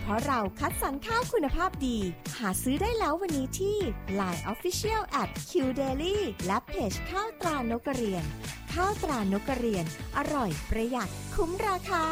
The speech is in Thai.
เพราะเราคัดสรรข้าวคุณภาพดีหาซื้อได้แล้ววันนี้ที่ Line Official @QDaily และเพจข้าวตรานกกระเรียนข้าวตรานกกระเรียนอร่อยประหยัดคุ้มราคา